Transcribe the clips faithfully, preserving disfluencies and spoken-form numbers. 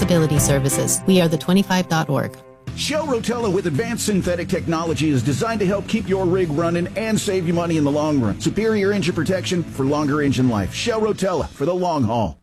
sustainability services. We are the twenty-five dot org. Shell Rotella with advanced synthetic technology is designed to help keep your rig running and save you money in the long run. Superior engine protection for longer engine life. Shell Rotella for the long haul.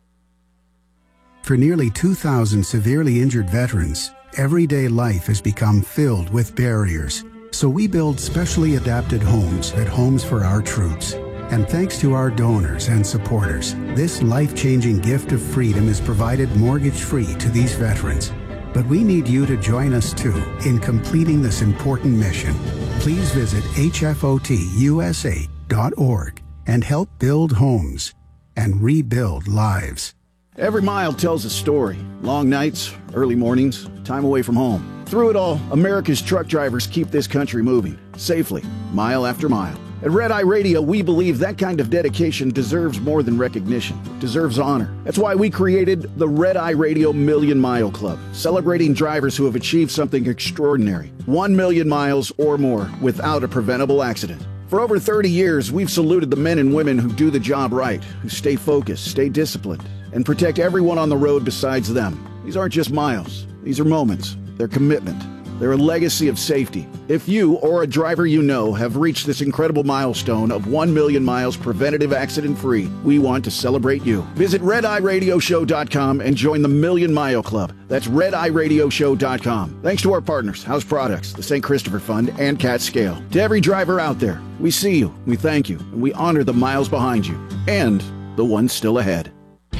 For nearly two thousand severely injured veterans, everyday life has become filled with barriers. So we build specially adapted homes at Homes for Our Troops. And thanks to our donors and supporters, this life-changing gift of freedom is provided mortgage-free to these veterans. But we need you to join us too in completing this important mission. Please visit H F O T U S A dot org and help build homes and rebuild lives. Every mile tells a story. Long nights, early mornings, time away from home. Through it all, America's truck drivers keep this country moving, safely, mile after mile. At Red Eye Radio, we believe that kind of dedication deserves more than recognition, deserves honor. That's why we created the Red Eye Radio Million Mile Club, celebrating drivers who have achieved something extraordinary, one million miles or more without a preventable accident. For over thirty years, we've saluted the men and women who do the job right, who stay focused, stay disciplined, and protect everyone on the road besides them. These aren't just miles. These are moments. They're commitment. They're a legacy of safety. If you or a driver you know have reached this incredible milestone of one million miles preventative accident-free, we want to celebrate you. Visit red eye radio show dot com and join the Million Mile Club. That's red eye radio show dot com. Thanks to our partners, House Products, the Saint Christopher Fund, and Cat Scale. To every driver out there, we see you, we thank you, and we honor the miles behind you, and the ones still ahead.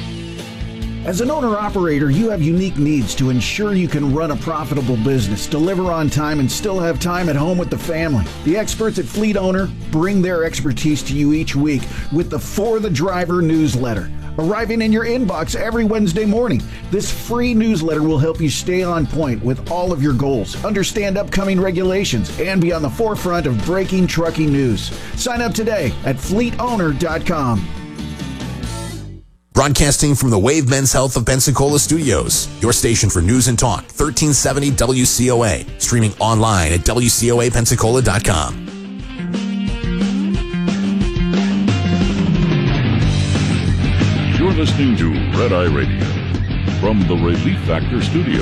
As an owner-operator, you have unique needs to ensure you can run a profitable business, deliver on time, and still have time at home with the family. The experts at Fleet Owner bring their expertise to you each week with the For the Driver newsletter, arriving in your inbox every Wednesday morning. This free newsletter will help you stay on point with all of your goals, understand upcoming regulations, and be on the forefront of breaking trucking news. Sign up today at fleet owner dot com. Broadcasting from the Wave Men's Health of Pensacola Studios, your station for news and talk, thirteen seventy W C O A, streaming online at W C O A Pensacola dot com. You're listening to Red Eye Radio from the Relief Factor Studio.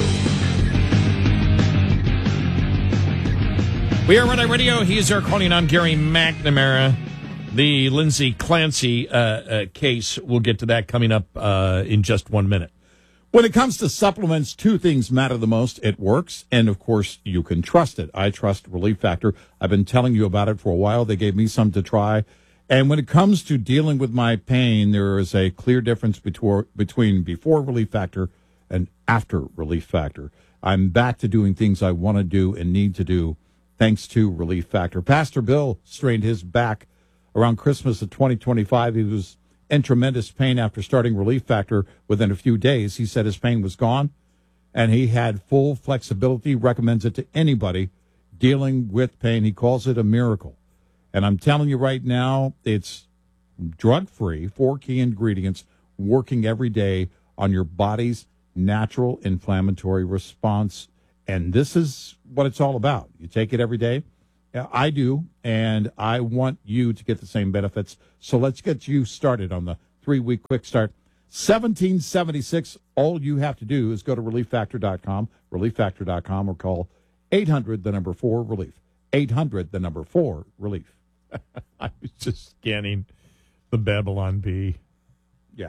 We are Red Eye Radio. He is our calling on Gary McNamara. The Lindsay Clancy uh, uh, case, we'll get to that coming up uh, in just one minute. When it comes to supplements, two things matter the most. It works, and, of course, you can trust it. I trust Relief Factor. I've been telling you about it for a while. They gave me some to try. And when it comes to dealing with my pain, there is a clear difference between, between before Relief Factor and after Relief Factor. I'm back to doing things I want to do and need to do thanks to Relief Factor. Pastor Bill strained his back around Christmas of twenty twenty-five. He was in tremendous pain after starting Relief Factor. Within a few days, he said his pain was gone, and he had full flexibility, recommends it to anybody dealing with pain. He calls it a miracle. And I'm telling you right now, it's drug-free, four key ingredients, working every day on your body's natural inflammatory response. And this is what it's all about. You take it every day. I do, and I want you to get the same benefits. So let's get you started on the three-week quick start. seventeen seventy-six, all you have to do is go to relief factor dot com, relief factor dot com, or call eight hundred, the number four, relief. eight hundred, the number four, relief. I was just scanning the Babylon Bee. Yeah.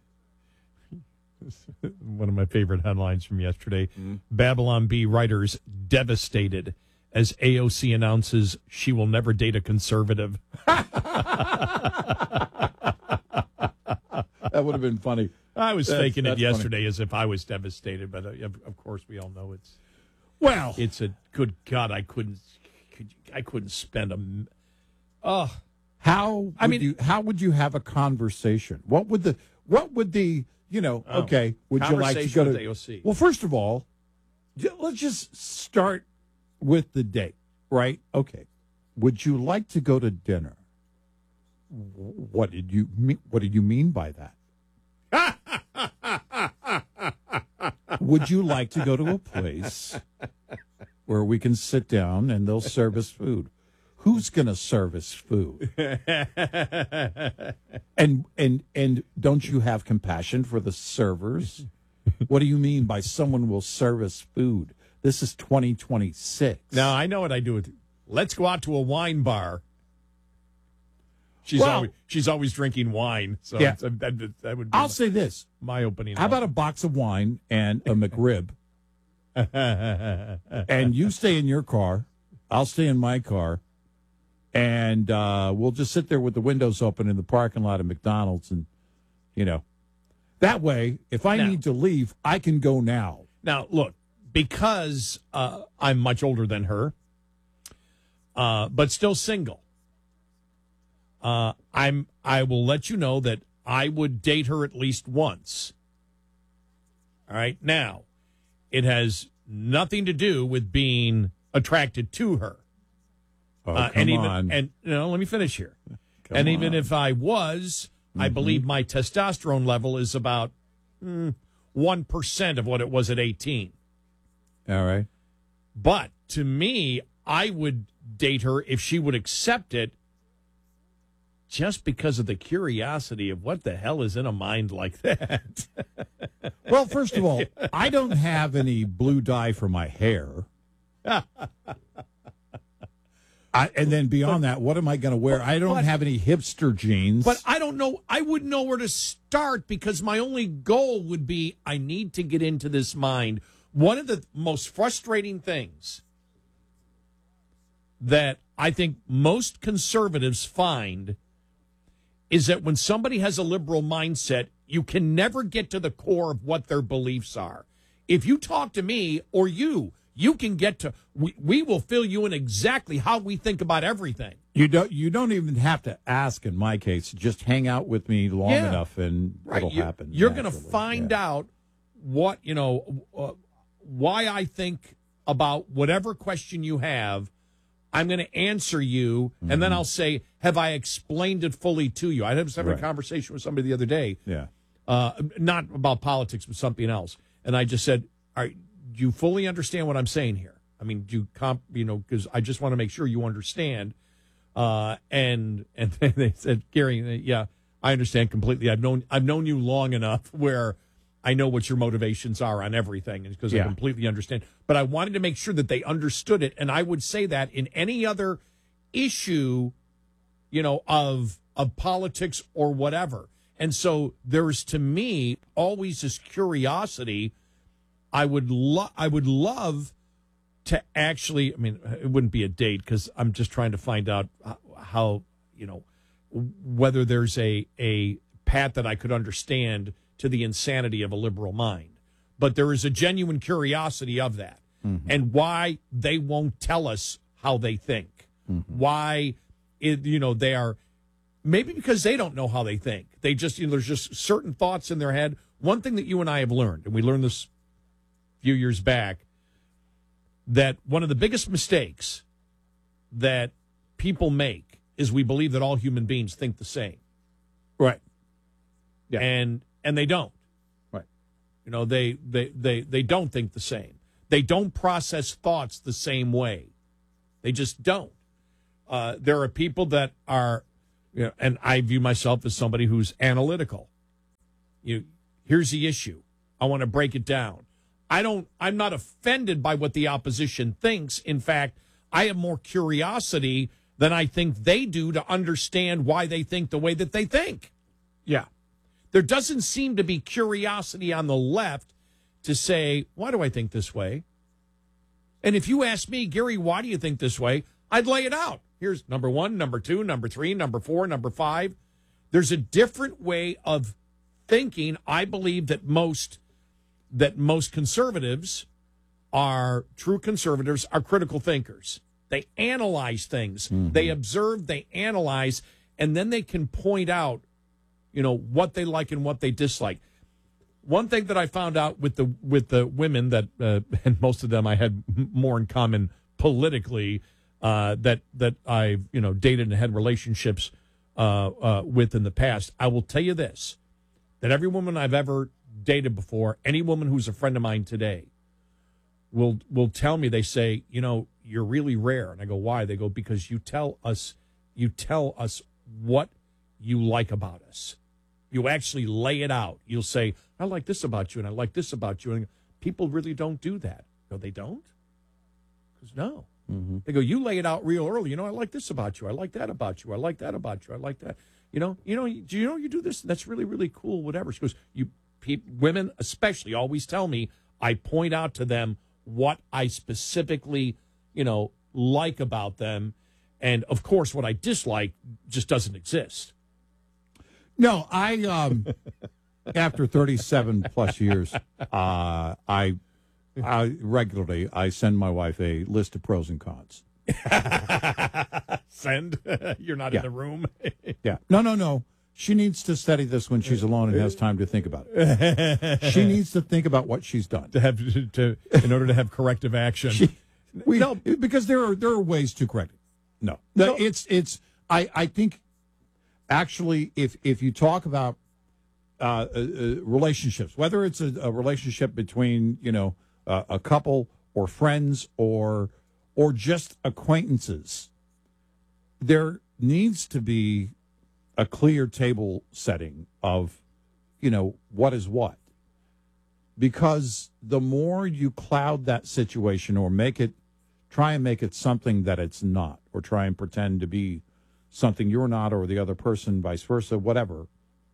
One of my favorite headlines from yesterday. Mm-hmm. Babylon Bee writers devastated as A O C announces she will never date a conservative. That would have been funny. I was That's, faking that's it yesterday funny. as if I was devastated, but uh, of, of course we all know it's well. It's a good God. I couldn't. Could, I couldn't spend a. Oh, how? I would mean, you, how would you have a conversation? What would the? What would the? You know, oh, okay. Would you like to go to A O C? Well, first of all, let's just start with the date, right? Okay. Would you like to go to dinner? What did you mean? What did you mean by that? Would you like to go to a place where we can sit down and they'll serve us food? Who's going to serve us food? and and and don't you have compassion for the servers? What do you mean by someone will serve us food? This is twenty twenty-six. Now, I know what I do with let's go out to a wine bar. She's Well- always she's always drinking wine. So Yeah. it's a, that, that would be I'll my, say this. my opening. How about a box of wine and a McRib? And you stay in your car. I'll stay in my car. And uh, we'll just sit there with the windows open in the parking lot of McDonald's. And, you know, that way, if I Now- need to leave, I can go now. Now, look, because uh, I'm much older than her, uh, but still single, uh, I'm. I will let you know that I would date her at least once. All right. Now, it has nothing to do with being attracted to her. Oh, Uh, come and even on. and you know, let me finish here. Come and even on. if I was, Mm-hmm. I believe my testosterone level is about one percent of what it was at eighteen. All right. But to me, I would date her if she would accept it, just because of the curiosity of what the hell is in a mind like that. Well, first of all, I don't have any blue dye for my hair. I, and then beyond that, what am I going to wear? I don't but- have any hipster jeans. But I don't know. I wouldn't know where to start because my only goal would be I need to get into this mind. One of the most frustrating things that I think most conservatives find is that when somebody has a liberal mindset, you can never get to the core of what their beliefs are. If you talk to me or you, you can get to, we, we will fill you in exactly how we think about everything. You don't. You don't even have to ask. In my case, just hang out with me long Yeah. enough, and it'll You- happen. You're going to naturally. find Yeah. out what, you know, uh, why I think about whatever question you have. I'm going to answer you, and Mm-hmm. then I'll say, have I explained it fully to you? I was having Right. a conversation with somebody the other day, Yeah. uh, not about politics, but something else. And I just said, all right, do you fully understand what I'm saying here? I mean, do you comp, you know, because I just want to make sure you understand. Uh, and and they said, Gary, yeah, I understand completely. I've known I've known you long enough where I know what your motivations are on everything, because I Yeah. completely understand. But I wanted to make sure that they understood it, and I would say that in any other issue, you know, of of politics or whatever. And so there's, to me, always this curiosity. I would lo- I would love to actually, I mean, it wouldn't be a date because I'm just trying to find out how, how, you know, whether there's a, a path that I could understand to the insanity of a liberal mind. But there is a genuine curiosity of that, mm-hmm. and why they won't tell us how they think. Mm-hmm. Why, it, you know, they are, maybe because they don't know how they think. They just, you know, there's just certain thoughts in their head. One thing that you and I have learned, and we learned this few years back, that one of the biggest mistakes that people make is we believe that all human beings think the same. Right. Yeah. And and they don't. Right. You know, they they they they don't think the same. They don't process thoughts the same way. They just don't. Uh, there are people that are, you know, and I view myself as somebody who's analytical. You here's the issue. I want to break it down. I don't, I'm not offended by what the opposition thinks. In fact, I have more curiosity than I think they do to understand why they think the way that they think. Yeah. There doesn't seem to be curiosity on the left to say, why do I think this way? And if you ask me, Gary, why do you think this way? I'd lay it out. Here's number one, number two, number three, number four, number five. There's a different way of thinking. I believe that most that most conservatives are, true conservatives, are critical thinkers. They analyze things. Mm-hmm. They observe, they analyze, and then they can point out, you know, what they like and what they dislike. One thing that I found out with the with the women that, uh, and most of them I had more in common politically, uh, that that I've, you know, dated and had relationships uh, uh, with in the past. I will tell you this, that every woman I've ever dated before, any woman who's a friend of mine today, will will tell me, they say, you know, you're really rare. And I go, why? They go, because you tell us, you tell us what you like about us. You actually lay it out. You'll say, I like this about you, and I like this about you. And people really don't do that. No, they don't? Because no. Mm-hmm. They go, you lay it out real early. You know, I like this about you. I like that about you. I like that about you. I like that. You know, you know, do you know you do this? That's really, really cool, whatever. She goes, you pe- women especially always tell me, I point out to them what I specifically, you know, like about them. And, of course, what I dislike just doesn't exist. No, I, um, after thirty-seven plus years, uh, I, I regularly, I send my wife a list of pros and cons. Send? You're not yeah. in the room? yeah. No, no, no. She needs to study this when she's alone and has time to think about it. She needs to think about what she's done. To have, to, in order to have corrective action. She, we, no, because there are, there are ways to correct it. No, no, no. it's, it's, I, I think, actually, if if you talk about uh, uh, relationships, whether it's a, a relationship between you know uh, a couple or friends or or just acquaintances, there needs to be a clear table setting of you know what is what, because the more you cloud that situation or make it try and make it something that it's not, or try and pretend to be something you're not, or the other person, vice versa, whatever,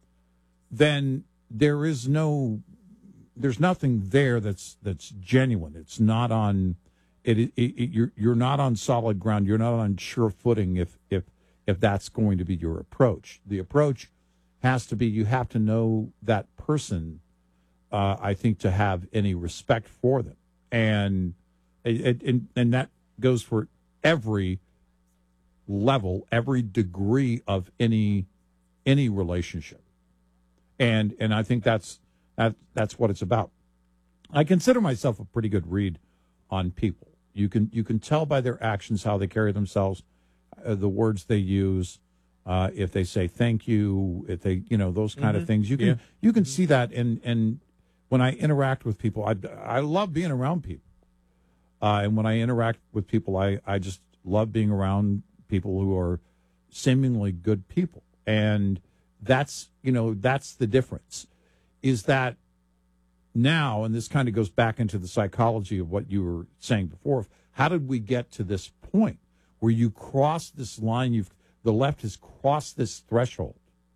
then there is no, there's nothing there that's that's genuine. It's not on, it, it, it you're you're not on solid ground. You're not on sure footing if if if that's going to be your approach. The approach has to be, you have to know that person. Uh, I think to have any respect for them, and it, it, and that goes for every level, every degree of any any relationship, and and I think that's that that's what it's about. I consider myself a pretty good read on people. You can you can tell by their actions how they carry themselves, uh, the words they use, uh, if they say thank you, if they you know those kind mm-hmm. of things. You can yeah. you can see that, and and when I interact with people, I I love being around people, uh, and when I interact with people, I I just love being around people who are seemingly good people. And that's, you know, that's the difference, is that now, and this kind of goes back into the psychology of what you were saying before, how did we get to this point where you cross this line, you've, the left has crossed this threshold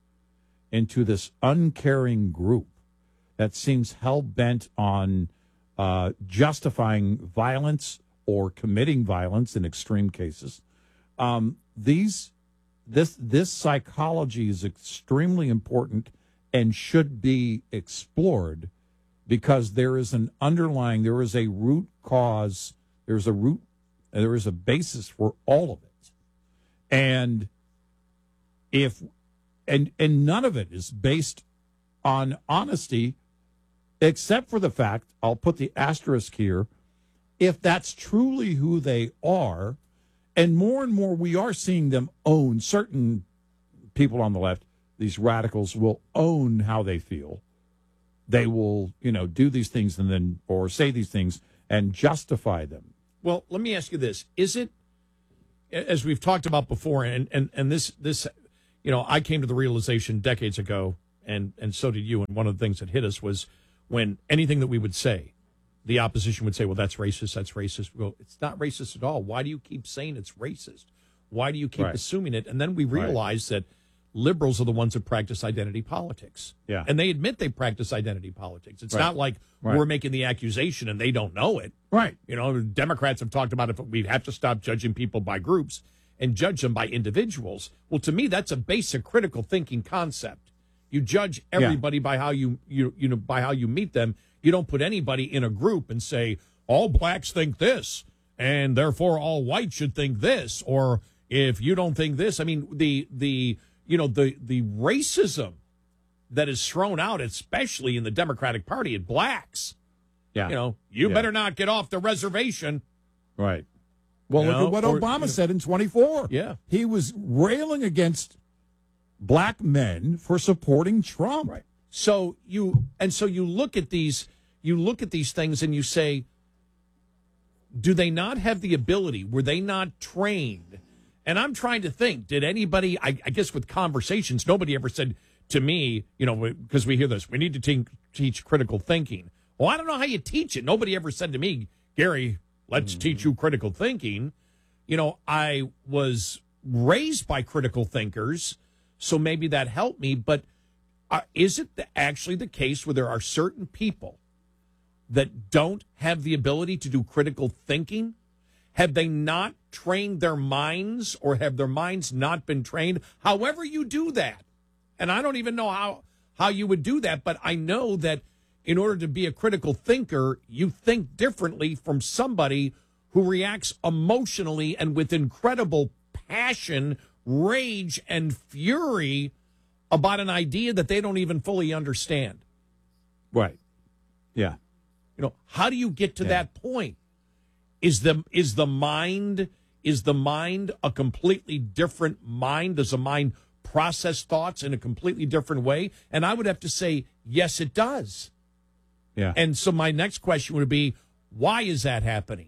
into this uncaring group that seems hell-bent on uh, justifying violence or committing violence in extreme cases. Um, these, this, this psychology is extremely important and should be explored, because there is an underlying, there is a root cause, there's a root, there is a basis for all of it. And if, and, and none of it is based on honesty, except for the fact, I'll put the asterisk here, if that's truly who they are. And more and more, we are seeing them own, certain people on the left, these radicals will own how they feel. They will, you know, do these things and then, or say these things and justify them. Well, let me ask you this. Is it, as we've talked about before, and, and, and this, this, you know, I came to the realization decades ago, and, and so did you, and one of the things that hit us was when anything that we would say, the opposition would say, well, that's racist, that's racist. We go, it's not racist at all. Why do you keep saying it's racist? Why do you keep right. assuming it? And then we realize right. that liberals are the ones that practice identity politics. Yeah. And they admit they practice identity politics. It's right. not like right. we're making the accusation and they don't know it. Right. You know, Democrats have talked about if we have to stop judging people by groups and judge them by individuals. Well, to me, that's a basic critical thinking concept. You judge everybody yeah. by how you, you, you know, by how you meet them. You don't put anybody in a group and say, all blacks think this, and therefore all whites should think this. Or if you don't think this, I mean, the, the, you know, the, the racism that is thrown out, especially in the Democratic Party at blacks. Yeah. You know, you yeah. better not get off the reservation. Right. Well, you look know, at what or, Obama you know, said in twenty-four. Yeah. He was railing against black men for supporting Trump. Right. So you, and so you look at these, you look at these things and you say, do they not have the ability? Were they not trained? And I'm trying to think, did anybody, I, I guess with conversations, nobody ever said to me, you know, because we hear this, we need to think, teach critical thinking. Well, I don't know how you teach it. Nobody ever said to me, Gary, let's mm-hmm. teach you critical thinking. You know, I was raised by critical thinkers, so maybe that helped me. But uh, is it the, actually the case where there are certain people that don't have the ability to do critical thinking? Have they not trained their minds, or have their minds not been trained? However you do that. And I don't even know how, how you would do that, but I know that in order to be a critical thinker, you think differently from somebody who reacts emotionally and with incredible passion, rage, and fury about an idea that they don't even fully understand. Right. Yeah. You know, how do you get to yeah. that point? Is the is the mind is the mind a completely different mind? Does the mind process thoughts in a completely different way? And I would have to say, yes, it does. Yeah. And so my next question would be, why is that happening?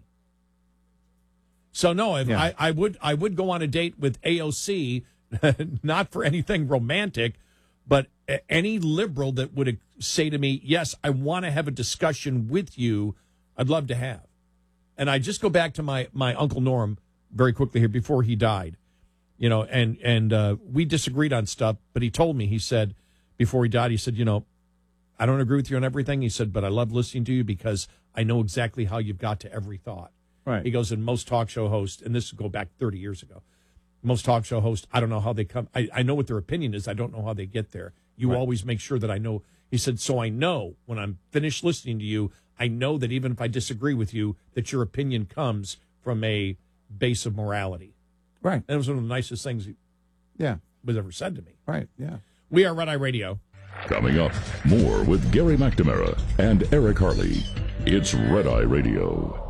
So no, if yeah. I, I would I would go on a date with A O C, not for anything romantic, but any liberal that would say to me, yes, I want to have a discussion with you, I'd love to have. And I just go back to my, my Uncle Norm very quickly here before he died, you know, and, and uh, we disagreed on stuff, but he told me, he said, before he died, he said, you know, I don't agree with you on everything. He said, but I love listening to you because I know exactly how you've got to every thought. Right. He goes, and most talk show hosts, and this would go back thirty years ago, most talk show hosts, I don't know how they come. I, I know what their opinion is. I don't know how they get there. You right. always make sure that I know. He said, so I know when I'm finished listening to you, I know that even if I disagree with you, that your opinion comes from a base of morality. Right. That was one of the nicest things he yeah. was ever said to me. Right, yeah. We are Red Eye Radio. Coming up, more with Gary McNamara and Eric Harley. It's Red Eye Radio.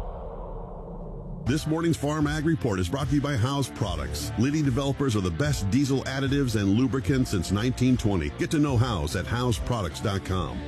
This morning's Farm Ag Report is brought to you by House Products, leading developers of the best diesel additives and lubricants since nineteen twenty. Get to know House at house products dot com.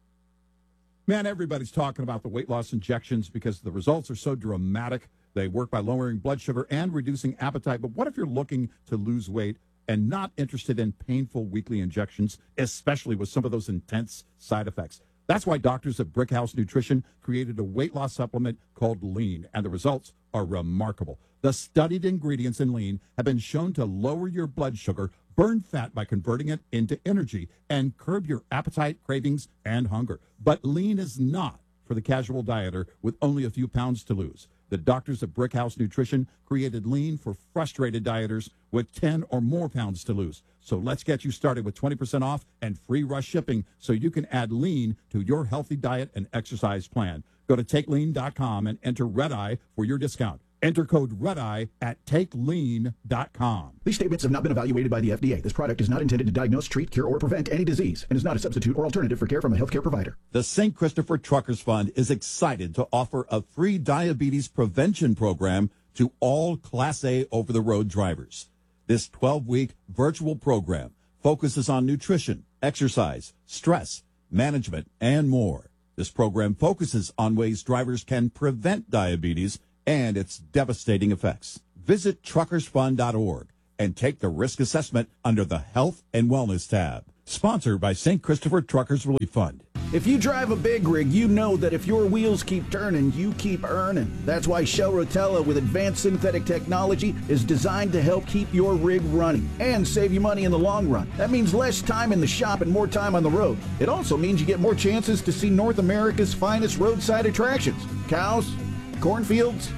Man, everybody's talking about the weight loss injections because the results are so dramatic. They work by lowering blood sugar and reducing appetite. But what if you're looking to lose weight and not interested in painful weekly injections, especially with some of those intense side effects? That's why doctors at Brickhouse Nutrition created a weight loss supplement called Lean, and the results are remarkable. The studied ingredients in Lean have been shown to lower your blood sugar, burn fat by converting it into energy, and curb your appetite, cravings, and hunger. But Lean is not for the casual dieter with only a few pounds to lose. The doctors at Brickhouse Nutrition created Lean for frustrated dieters with ten or more pounds to lose. So let's get you started with twenty percent off and free rush shipping so you can add Lean to your healthy diet and exercise plan. Go to take lean dot com and enter Red Eye for your discount. Enter code REDEYE at take lean dot com. These statements have not been evaluated by the F D A. This product is not intended to diagnose, treat, cure, or prevent any disease and is not a substitute or alternative for care from a healthcare provider. The Saint Christopher Truckers Fund is excited to offer a free diabetes prevention program to all Class A over-the-road drivers. This twelve-week virtual program focuses on nutrition, exercise, stress, management, and more. This program focuses on ways drivers can prevent diabetes and its devastating effects. Visit truckers fund dot org and take the risk assessment under the Health and Wellness tab. Sponsored by Saint Christopher Truckers Relief Fund. If you drive a big rig, you know that if your wheels keep turning, you keep earning. That's why Shell Rotella with advanced synthetic technology is designed to help keep your rig running and save you money in the long run. That means less time in the shop and more time on the road. It also means you get more chances to see North America's finest roadside attractions. Cows, cornfields,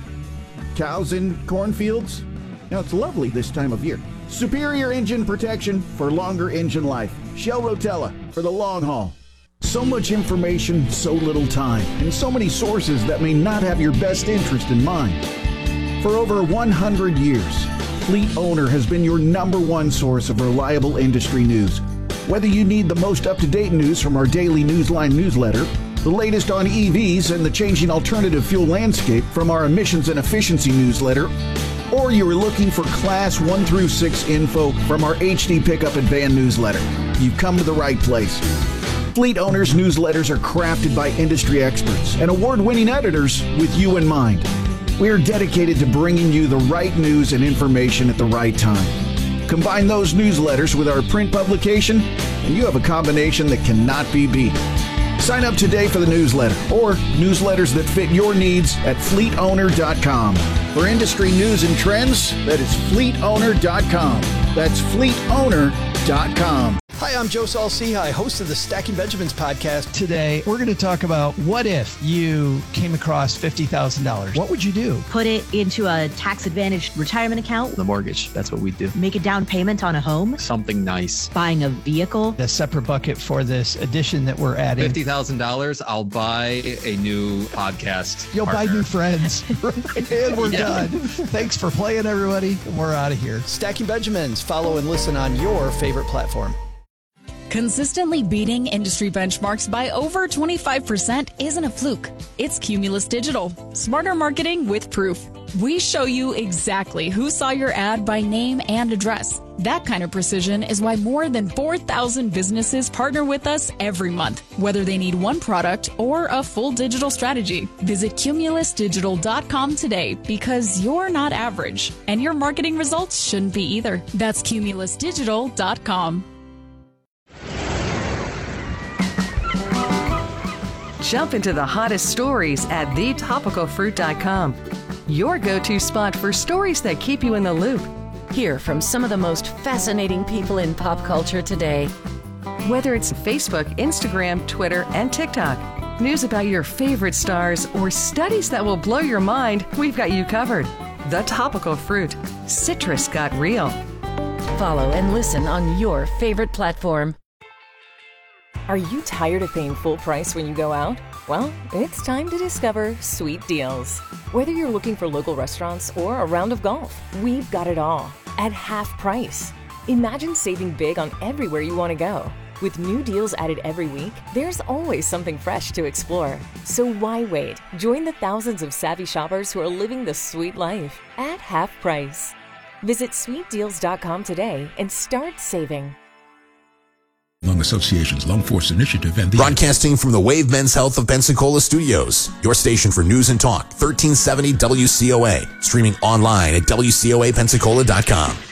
cows in cornfields. Now, it's lovely this time of year. Superior engine protection for longer engine life. Shell Rotella for the long haul. So much information, so little time, and so many sources that may not have your best interest in mind. For over one hundred years, Fleet Owner has been your number one source of reliable industry news. Whether you need the most up-to-date news from our daily Newsline newsletter, the latest on E Vs and the changing alternative fuel landscape from our emissions and efficiency newsletter, or you are looking for Class one through six info from our H D Pickup and Van newsletter, you've come to the right place. Fleet Owners newsletters are crafted by industry experts and award-winning editors with you in mind. We are dedicated to bringing you the right news and information at the right time. Combine those newsletters with our print publication, and you have a combination that cannot be beat. Sign up today for the newsletter or newsletters that fit your needs at fleet owner dot com. For industry news and trends, that is fleet owner dot com. That's fleet owner dot com. Hi, I'm Joe Saul-Sehy, host of the Stacking Benjamins podcast. Today, we're going to talk about what if you came across fifty thousand dollars. What would you do? Put it into a tax-advantaged retirement account. The mortgage, that's what we do. Make a down payment on a home. Something nice. Buying a vehicle. A separate bucket for this addition that we're adding. fifty thousand dollars, I'll buy a new podcast You'll partner. buy new friends. And we're Yeah. done. Thanks for playing, everybody. We're out of here. Stacking Benjamins. Follow and listen on your favorite platform. Consistently beating industry benchmarks by over twenty-five percent isn't a fluke. It's Cumulus Digital. Smarter marketing with proof. We show you exactly who saw your ad by name and address. That kind of precision is why more than four thousand businesses partner with us every month, whether they need one product or a full digital strategy. Visit cumulus digital dot com today because you're not average, and your marketing results shouldn't be either. That's cumulus digital dot com. Jump into the hottest stories at the topical fruit dot com. Your go-to spot for stories that keep you in the loop. Hear from some of the most fascinating people in pop culture today. Whether it's Facebook, Instagram, Twitter, and TikTok, news about your favorite stars, or studies that will blow your mind, we've got you covered. The Topical Fruit. Citrus got real. Follow and listen on your favorite platform. Are you tired of paying full price when you go out? Well, it's time to discover Sweet Deals. Whether you're looking for local restaurants or a round of golf, we've got it all at half price. Imagine saving big on everywhere you want to go. With new deals added every week, there's always something fresh to explore. So why wait? Join the thousands of savvy shoppers who are living the sweet life at half price. Visit sweet deals dot com today and start saving. Lung Association's Lung Force Initiative and the... Broadcasting from the Wave Men's Health of Pensacola studios, your station for news and talk, thirteen seventy W C O A. Streaming online at W C O A Pensacola dot com.